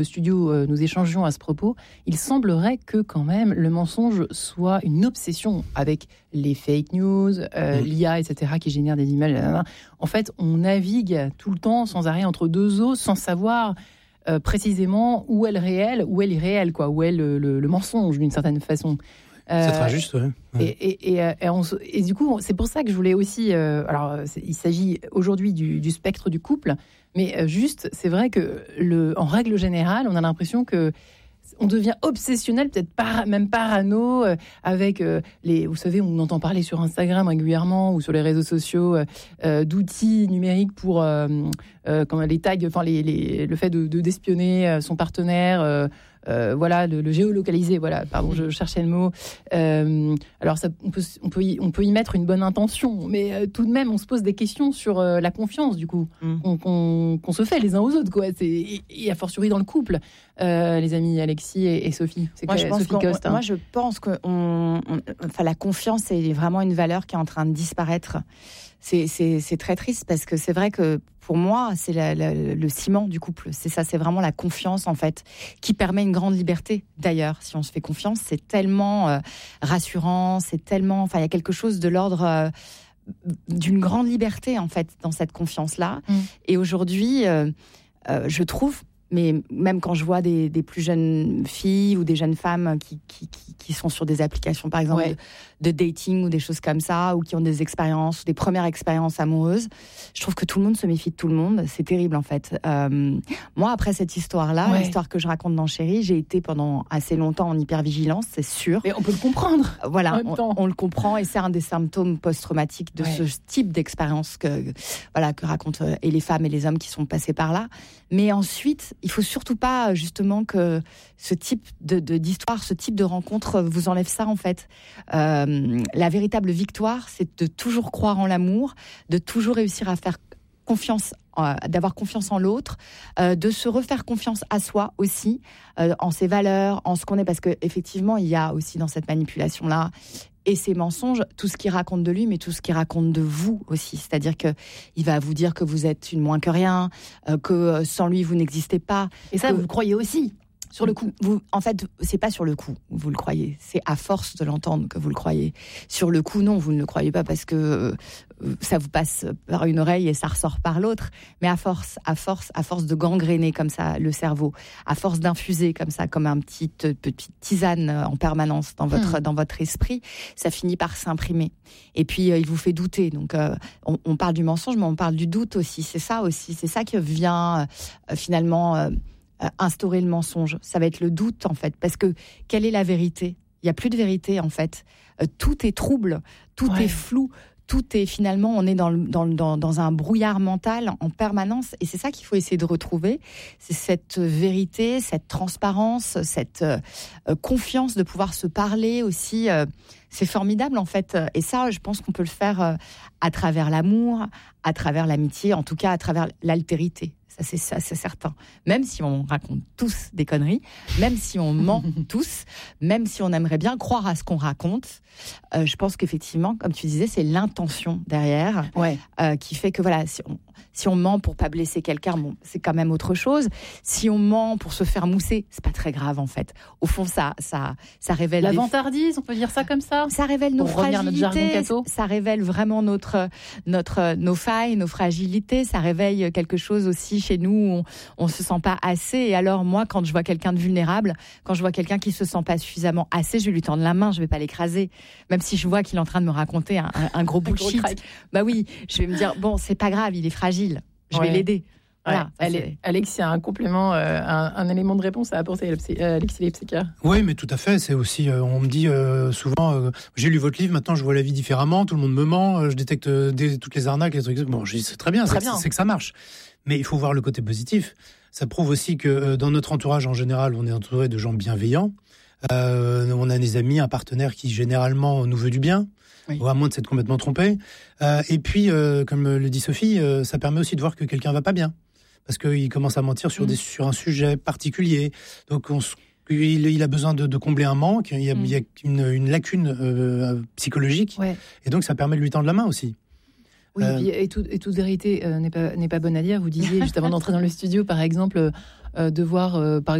studio, nous échangions à ce propos, il semblerait que quand même le mensonge soit une obsession avec les fake news, l'IA, etc., qui génère des images. En fait, on navigue tout le temps sans arrêt entre deux eaux, sans savoir précisément où est le réel, où est l'irréel, quoi, où est le mensonge d'une certaine façon. C'est très juste, ouais. Et du coup, c'est pour ça que je voulais aussi... il s'agit aujourd'hui du spectre du couple, mais juste, c'est vrai que, en règle générale, on a l'impression que on devient obsessionnel, peut-être même parano, avec vous savez, on entend parler sur Instagram régulièrement ou sur les réseaux sociaux d'outils numériques pour les tags, enfin le fait d'espionner son partenaire. Le géolocaliser, pardon, je cherchais le mot. Alors on peut y mettre une bonne intention, mais tout de même on se pose des questions sur la confiance du coup qu'on se fait les uns aux autres, quoi. Et a fortiori dans le couple, les amis Alexis et Sophie. Moi je pense que la confiance c'est vraiment une valeur qui est en train de disparaître. C'est très triste parce que c'est vrai que pour moi, c'est le ciment du couple. C'est ça, c'est vraiment la confiance en fait, qui permet une grande liberté. D'ailleurs, si on se fait confiance, c'est tellement rassurant, c'est tellement, il y a quelque chose de l'ordre d'une grande liberté en fait dans cette confiance-là. Et aujourd'hui, je trouve, mais même quand je vois des plus jeunes filles ou des jeunes femmes qui sont sur des applications, par exemple, de dating ou des choses comme ça, ou qui ont des expériences, des premières expériences amoureuses, je trouve que tout le monde se méfie de tout le monde. C'est terrible, en fait. Moi, après cette histoire-là, l'histoire que je raconte dans Chérie, j'ai été pendant assez longtemps en hypervigilance, c'est sûr. Mais on peut le comprendre. Voilà, on le comprend, et c'est un des symptômes post-traumatiques de ce type d'expérience que racontent et les femmes et les hommes qui sont passés par là. Mais ensuite, il faut surtout pas, justement, que ce type d'histoire, ce type de rencontre vous enlève ça, en fait. La véritable victoire, c'est de toujours croire en l'amour, de toujours réussir à faire confiance, d'avoir confiance en l'autre, de se refaire confiance à soi aussi, en ses valeurs, en ce qu'on est, parce que effectivement, il y a aussi dans cette manipulation-là et ces mensonges, tout ce qu'il raconte de lui, mais tout ce qu'il raconte de vous aussi. C'est-à-dire que il va vous dire que vous êtes une moins que rien, que sans lui vous n'existez pas. Et ça, vous le croyez aussi. Sur le coup. En fait, c'est pas sur le coup, vous le croyez. C'est à force de l'entendre que vous le croyez. Sur le coup, non, vous ne le croyez pas parce que ça vous passe par une oreille et ça ressort par l'autre. Mais à force de gangréner comme ça le cerveau, à force d'infuser comme ça, comme un petite tisane en permanence dans votre esprit, ça finit par s'imprimer. Et puis, il vous fait douter. Donc, on parle du mensonge, mais on parle du doute aussi. C'est ça aussi. C'est ça qui vient finalement... instaurer le mensonge, ça va être le doute en fait, parce que quelle est la vérité ? Il n'y a plus de vérité en fait. Tout est trouble, tout est flou, tout est finalement, on est dans un brouillard mental en permanence, et c'est ça qu'il faut essayer de retrouver, c'est cette vérité, cette transparence, cette confiance de pouvoir se parler aussi. C'est formidable en fait, et ça je pense qu'on peut le faire à travers l'amour, à travers l'amitié, en tout cas à travers l'altérité. Ça, c'est certain. Même si on raconte tous des conneries, même si on ment tous, même si on aimerait bien croire à ce qu'on raconte, je pense qu'effectivement, comme tu disais, c'est l'intention derrière qui fait que voilà, si on ment pour pas blesser quelqu'un, bon, c'est quand même autre chose. Si on ment pour se faire mousser, c'est pas très grave en fait. Au fond, ça révèle la vantardise, on peut dire ça comme ça. Ça révèle nos fragilités. Ça révèle vraiment nos failles, nos fragilités. Ça réveille quelque chose aussi chez nous où on se sent pas assez. Et alors moi, quand je vois quelqu'un de vulnérable, quand je vois quelqu'un qui se sent pas suffisamment assez, je vais lui tendre la main, je vais pas l'écraser, même si je vois qu'il est en train de me raconter un gros bullshit. Bah oui, je vais me dire bon, c'est pas grave, il est fragile, je vais l'aider. Voilà, Alex, il y a un complément, un élément de réponse à apporter, Alexis les psychiatres. Oui, mais tout à fait. C'est aussi, on me dit souvent, j'ai lu votre livre, maintenant je vois la vie différemment, tout le monde me ment, je détecte toutes les arnaques, les trucs. Bon, je dis c'est très bien, c'est que ça marche. Mais il faut voir le côté positif. Ça prouve aussi que dans notre entourage, en général, on est entouré de gens bienveillants. On a des amis, un partenaire qui généralement nous veut du bien. Ou à moins de s'être complètement trompé. Et puis, comme le dit Sophie, ça permet aussi de voir que quelqu'un va pas bien. Parce qu'il commence à mentir sur un sujet particulier. Donc, il a besoin de combler un manque. Il y a une lacune psychologique. Et donc, ça permet de lui tendre la main aussi. Oui, et toute vérité n'est pas bonne à dire. Vous disiez, juste avant d'entrer dans le studio, par exemple, de voir, par